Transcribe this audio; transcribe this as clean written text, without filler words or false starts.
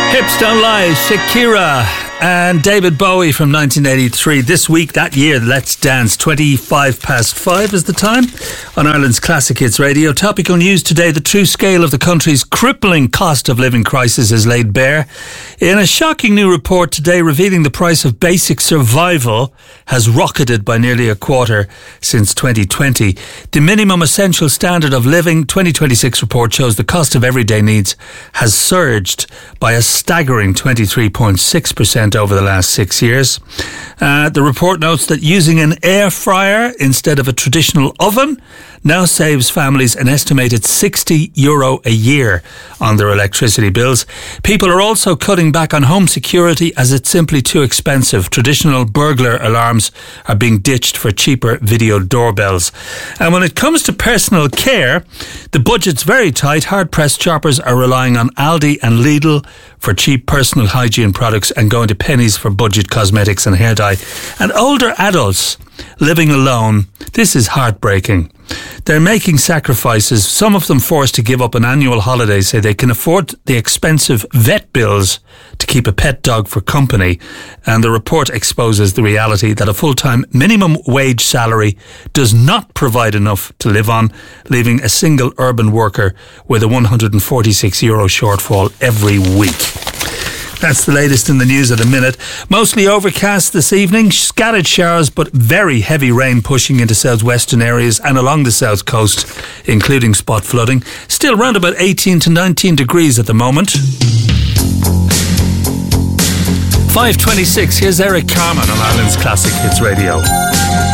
Hips Don't Lie, Shakira and David Bowie from 1983. This week, that year, Let's Dance. 5:25 is the time on Ireland's Classic Hits Radio. Topical news today: the true scale of the country's crippling cost of living crisis is laid bare in a shocking new report today revealing the price of basic survival has rocketed by nearly a quarter since 2020. The minimum essential standard of living 2026 report shows the cost of everyday needs has surged by a staggering 23.6% over the last 6 years. The report notes that using an air fryer instead of a traditional oven now saves families an estimated €60 a year on their electricity bills. People are also cutting back on home security as it's simply too expensive. Traditional burglar alarms are being ditched for cheaper video doorbells. And when it comes to personal care, the budget's very tight. Hard-pressed shoppers are relying on Aldi and Lidl for cheap personal hygiene products and going to Pennies for budget cosmetics and hair dye. And older adults living alone, this is heartbreaking. They're making sacrifices, some of them forced to give up an annual holiday, say they can afford the expensive vet bills to keep a pet dog for company. And the report exposes the reality that a full-time minimum wage salary does not provide enough to live on, leaving a single urban worker with a €146 shortfall every week. That's the latest in the news at a minute. Mostly overcast this evening, scattered showers but very heavy rain pushing into southwestern areas and along the south coast, including spot flooding. Still around about 18 to 19 degrees at the moment. 5:26, here's Eric Carmen on Ireland's Classic Hits Radio.